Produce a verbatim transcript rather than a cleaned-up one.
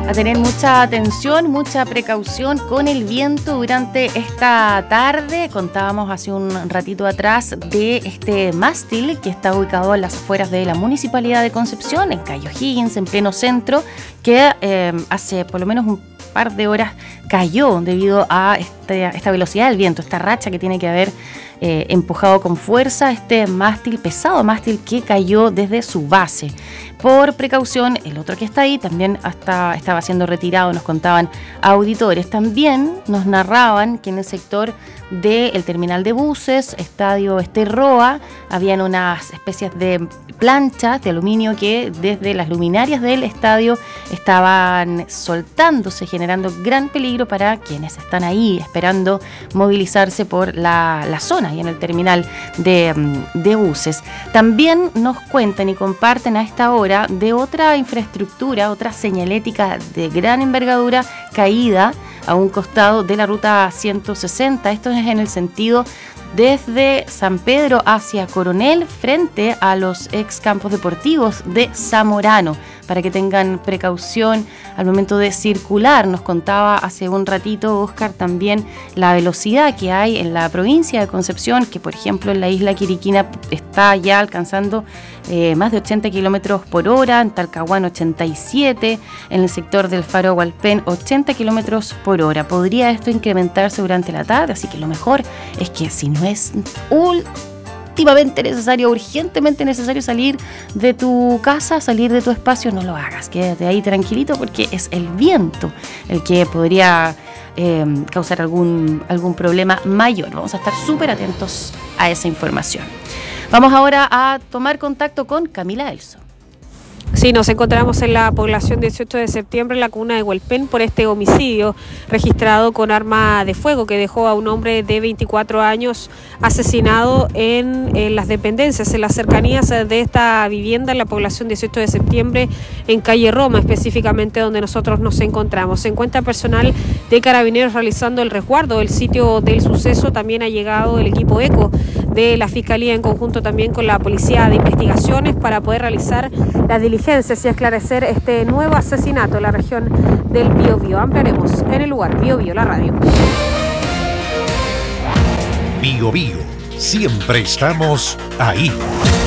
A tener mucha atención, mucha precaución con el viento durante esta tarde. Contábamos hace un ratito atrás de este mástil que está ubicado en las afueras de la Municipalidad de Concepción, en Cayo Higgins, en pleno centro, que eh, hace por lo menos un par de horas cayó debido a este, esta velocidad del viento, esta racha que tiene que haber eh, empujado con fuerza este mástil, pesado mástil que cayó desde su base. Por precaución, el otro que está ahí también hasta estaba siendo retirado, nos contaban auditores. También nos narraban que en el sector del terminal de buses, Estadio Esterroa, habían unas especies de planchas de aluminio que desde las luminarias del estadio estaban soltándose, generando gran peligro para quienes están ahí esperando movilizarse por la, la zona y en el terminal de, de buses. También nos cuentan y comparten a esta hora de otra infraestructura, otra señalética de gran envergadura caída a un costado de la ruta ciento sesenta. Esto es en el sentido desde San Pedro hacia Coronel, frente a los ex campos deportivos de Zamorano, para que tengan precaución al momento de circular. Nos contaba hace un ratito Óscar también la velocidad que hay en la provincia de Concepción, que por ejemplo en la isla Quiriquina está ya alcanzando eh, más de ochenta kilómetros por hora, en Talcahuano ochenta y siete, en el sector del Faro Hualpén ochenta kilómetros por hora. Podría esto incrementarse durante la tarde, así que lo mejor es que si no es últimamente necesario, urgentemente necesario salir de tu casa, salir de tu espacio, no lo hagas, quédate ahí tranquilito porque es el viento el que podría eh, causar algún, algún problema mayor. Vamos a estar súper atentos a esa información. Vamos ahora a tomar contacto con Camila Elso. Sí, nos encontramos en la población dieciocho de septiembre, en la comuna de Hualpén, por este homicidio registrado con arma de fuego que dejó a un hombre de veinticuatro años asesinado en, en las dependencias, en las cercanías de esta vivienda, en la población dieciocho de septiembre, en calle Roma, específicamente donde nosotros nos encontramos. Se encuentra personal de Carabineros realizando el resguardo del sitio del suceso. También ha llegado el equipo ECO de la Fiscalía en conjunto también con la Policía de Investigaciones para poder realizar las diligencias y esclarecer este nuevo asesinato en la región del Biobío. Ampliaremos en el lugar. Biobío, la radio. Biobío, siempre estamos ahí.